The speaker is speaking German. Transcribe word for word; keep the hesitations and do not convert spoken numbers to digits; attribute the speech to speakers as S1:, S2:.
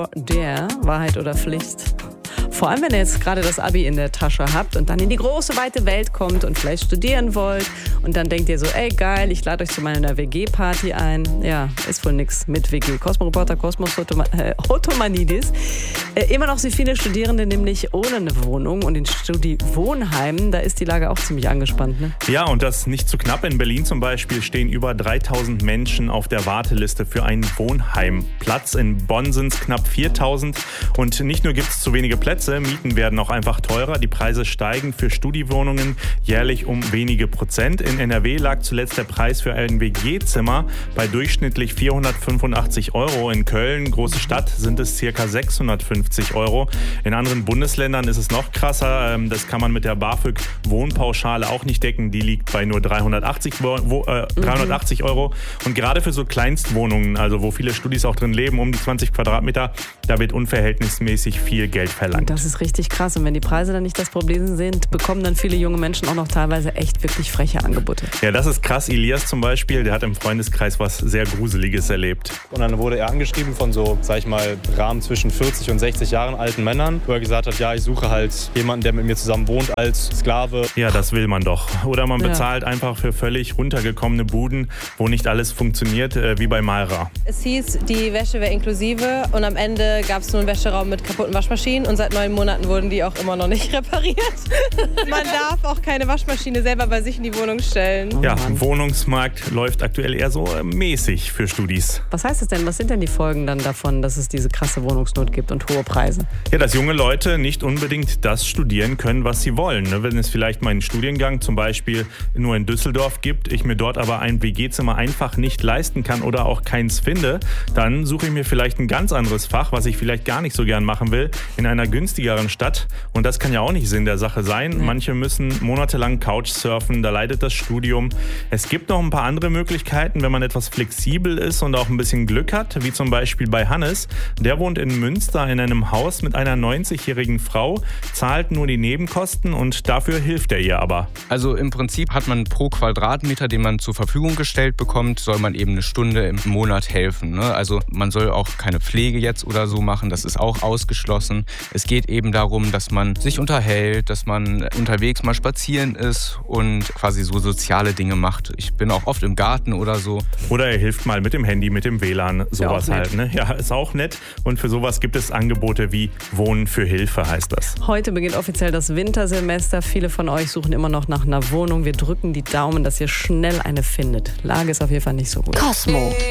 S1: or Dare, Wahrheit oder Pflicht. Vor allem, wenn ihr jetzt gerade das Abi in der Tasche habt und dann in die große, weite Welt kommt und vielleicht studieren wollt und dann denkt ihr so, ey geil, ich lade euch zu meiner W G-Party ein. Ja, ist wohl nix mit W G. Cosmo-Reporter Cosmos äh, Ottomanidis. Äh, immer noch sind viele Studierende nämlich ohne eine Wohnung und in Studi-Wohnheimen, da ist die Lage auch ziemlich angespannt, ne?
S2: Ja, und das nicht zu knapp. In Berlin zum Beispiel stehen über dreitausend Menschen auf der Warteliste für einen Wohnheimplatz. In Bonn sind es knapp viertausend. Und nicht nur gibt es zu wenige Plätze, Mieten werden auch einfach teurer. Die Preise steigen für Studiwohnungen jährlich um wenige Prozent. In N R W lag zuletzt der Preis für ein W G-Zimmer bei durchschnittlich vierhundertfünfundachtzig Euro. In Köln, große Stadt, sind es ca. sechshundertfünfzig Euro. In anderen Bundesländern ist es noch krasser. Das kann man mit der BAföG-Wohnpauschale auch nicht decken. Die liegt bei nur dreihundertachtzig Euro. Und gerade für so Kleinstwohnungen, also wo viele Studis auch drin leben, um die zwanzig Quadratmeter, da wird unverhältnismäßig viel Geld verlangt.
S1: Das ist richtig krass. Und wenn die Preise dann nicht das Problem sind, bekommen dann viele junge Menschen auch noch teilweise echt wirklich freche Angebote.
S2: Ja, das ist krass. Elias zum Beispiel, der hat im Freundeskreis was sehr Gruseliges erlebt.
S3: Und dann wurde er angeschrieben von so, sag ich mal, Rahmen zwischen vierzig und sechzig Jahren alten Männern, wo er gesagt hat, ja, ich suche halt jemanden, der mit mir zusammen wohnt als Sklave.
S2: Ja, das will man doch. Oder man bezahlt ja. einfach für völlig runtergekommene Buden, wo nicht alles funktioniert, äh, wie bei Mayra.
S4: Es hieß, die Wäsche wäre inklusive und am Ende gab es nur einen Wäscheraum mit kaputten Waschmaschinen und seit neun Monaten wurden die auch immer noch nicht repariert. Man darf auch keine Waschmaschine selber bei sich in die Wohnung stellen.
S2: Oh ja, Wohnungsmarkt läuft aktuell eher so mäßig für Studis.
S1: Was heißt das denn? Was sind denn die Folgen dann davon, dass es diese krasse Wohnungsnot gibt und hohe Preise?
S2: Ja, dass junge Leute nicht unbedingt das studieren können, was sie wollen. Wenn es vielleicht meinen Studiengang zum Beispiel nur in Düsseldorf gibt, ich mir dort aber ein W G-Zimmer einfach nicht leisten kann oder auch keins finde, dann suche ich mir vielleicht ein ganz anderes Fach, was ich vielleicht gar nicht so gern machen will, in einer günstigeren Stadt. Und das kann ja auch nicht Sinn der Sache sein. Nee. Manche müssen monatelang Couchsurfen, da leidet das Studium. Es gibt noch ein paar andere Möglichkeiten, wenn man etwas flexibel ist und auch ein bisschen Glück hat, wie zum Beispiel bei Hannes. Der wohnt in Münster in einem Haus mit einer neunzigjährigen Frau, zahlt nur die Nebenkosten und dafür hilft er ihr aber.
S5: Also im Prinzip hat man pro Quadratmeter, den man zur Verfügung gestellt bekommt, soll man eben eine Stunde im Monat helfen. Ne? Also man soll auch keine Pflege jetzt oder so machen, das ist auch ausgeschlossen. Es geht eben darum, dass man sich unterhält, dass man unterwegs mal spazieren ist und quasi so soziale Dinge macht. Ich bin auch oft im Garten oder so.
S2: Oder er hilft mal mit dem Handy, mit dem W L A N, sowas
S1: ja,
S2: halt. Ne? Ja, ist auch nett. Und für sowas gibt es Angebote wie Wohnen für Hilfe, heißt das.
S1: Heute beginnt offiziell das Wintersemester. Viele von euch suchen immer noch nach einer Wohnung. Wir drücken die Daumen, dass ihr schnell eine findet. Lage ist auf jeden Fall nicht so gut.
S6: Cosmo.